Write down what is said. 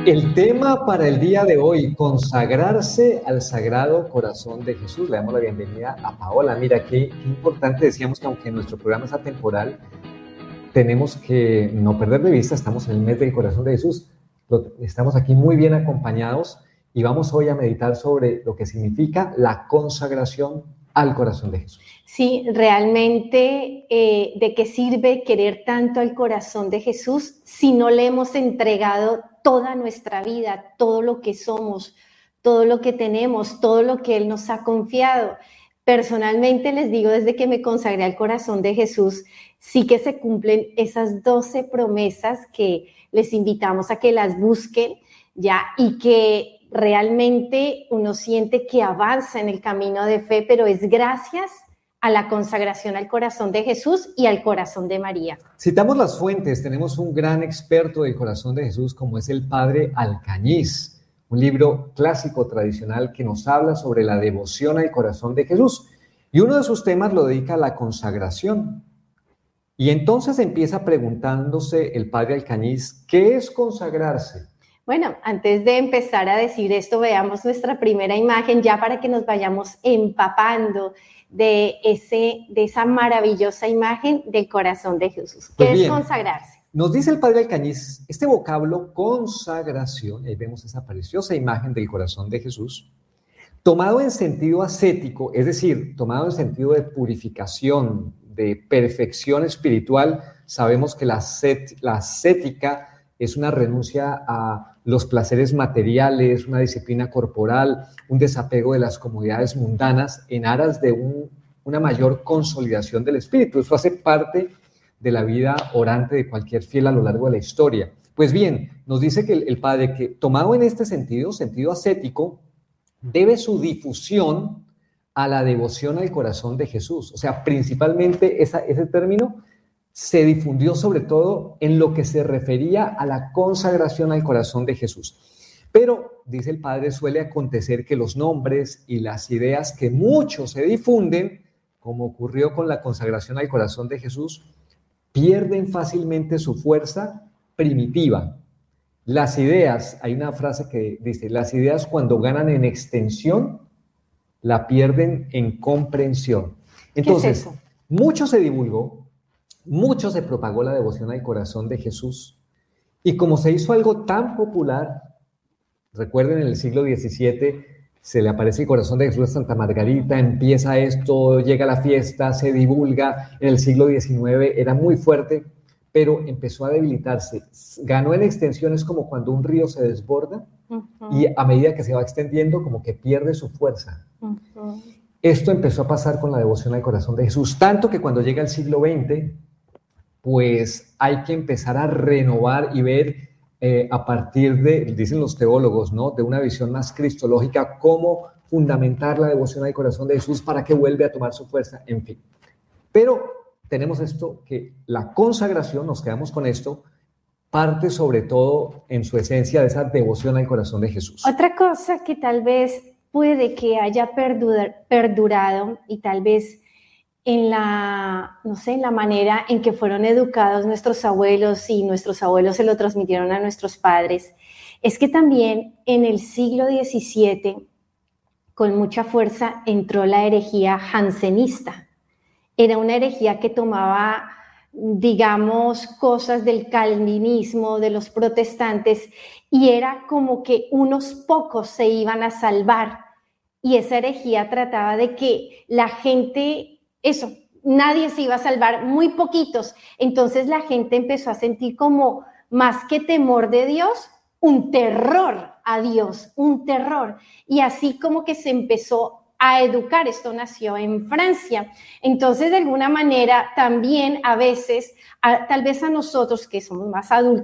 El tema para el día de hoy, consagrarse al Sagrado Corazón de Jesús. Le damos la bienvenida a Paola. Mira, qué importante, decíamos que aunque nuestro programa es atemporal, tenemos que no perder de vista, estamos en el mes del Corazón de Jesús, estamos aquí muy bien acompañados y vamos hoy a meditar sobre lo que significa la consagración al Corazón de Jesús. Sí, realmente, ¿de qué sirve querer tanto al corazón de Jesús si no le hemos entregado toda nuestra vida, todo lo que somos, todo lo que tenemos, todo lo que Él nos ha confiado? Personalmente les digo, desde que me consagré al corazón de Jesús, sí que se cumplen esas 12 promesas que les invitamos a que las busquen ya, y que realmente uno siente que avanza en el camino de fe, pero es gracias a la consagración al corazón de Jesús y al corazón de María. Citamos las fuentes, tenemos un gran experto del corazón de Jesús como es el Padre Alcañiz, un libro clásico tradicional que nos habla sobre la devoción al corazón de Jesús. Y uno de sus temas lo dedica a la consagración. Y entonces empieza preguntándose el Padre Alcañiz, ¿qué es consagrarse? Bueno, antes de empezar a decir esto, veamos nuestra primera imagen ya para que nos vayamos empapando de esa maravillosa imagen del corazón de Jesús. ¿Qué es consagrarse? Nos dice el Padre Alcañiz, este vocablo consagración, ahí vemos esa preciosa imagen del corazón de Jesús, tomado en sentido ascético, es decir, tomado en sentido de purificación, de perfección espiritual. Sabemos que la ascética es una renuncia a los placeres materiales, una disciplina corporal, un desapego de las comodidades mundanas en aras de una mayor consolidación del espíritu. Eso hace parte de la vida orante de cualquier fiel a lo largo de la historia. Pues bien, nos dice que el Padre, que tomado en este sentido ascético, debe su difusión a la devoción al corazón de Jesús. O sea, principalmente ese término se difundió sobre todo en lo que se refería a la consagración al corazón de Jesús. Pero, dice el Padre, suele acontecer que los nombres y las ideas que mucho se difunden, como ocurrió con la consagración al corazón de Jesús, pierden fácilmente su fuerza primitiva. Las ideas, hay una frase que dice, las ideas cuando ganan en extensión, la pierden en comprensión. Entonces, mucho se divulgó, mucho se propagó la devoción al corazón de Jesús, y como se hizo algo tan popular, recuerden, en el siglo XVII se le aparece el corazón de Jesús a Santa Margarita, empieza esto, llega la fiesta, se divulga. En el siglo XIX era muy fuerte, pero empezó a debilitarse. Ganó en extensiones como cuando un río se desborda, y a medida que se va extendiendo como que pierde su fuerza. Esto empezó a pasar con la devoción al corazón de Jesús, tanto que cuando llega el siglo XX, pues hay que empezar a renovar y ver a partir de, dicen los teólogos, ¿no?, de una visión más cristológica, cómo fundamentar la devoción al corazón de Jesús para que vuelva a tomar su fuerza, en fin. Pero tenemos esto, que la consagración, nos quedamos con esto, parte sobre todo en su esencia de esa devoción al corazón de Jesús. Otra cosa que tal vez puede que haya perdurado y tal vez en la manera en que fueron educados nuestros abuelos y nuestros abuelos se lo transmitieron a nuestros padres, es que también en el siglo XVII, con mucha fuerza, entró la herejía jansenista. Era una herejía que tomaba, digamos, cosas del calvinismo, de los protestantes, y era como que unos pocos se iban a salvar. Y esa herejía trataba de que la gente, nadie se iba a salvar, muy poquitos. Entonces la gente empezó a sentir como, más que temor de Dios, un terror a Dios, un terror. Y así como que se empezó a educar. Esto nació en Francia. Entonces, de alguna manera, también a veces, tal vez a nosotros que somos más adultos,